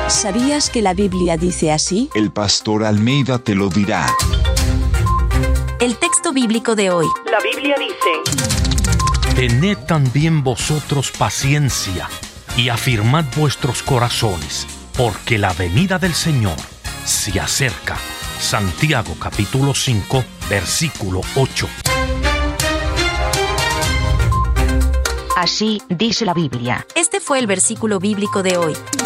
¿Sabías que la Biblia dice así? El pastor Almeida te lo dirá. El texto bíblico de hoy. La Biblia dice: Tened también vosotros paciencia y afirmad vuestros corazones, porque la venida del Señor se acerca. Santiago capítulo 5, versículo 8. Así dice la Biblia. Este fue el versículo bíblico de hoy.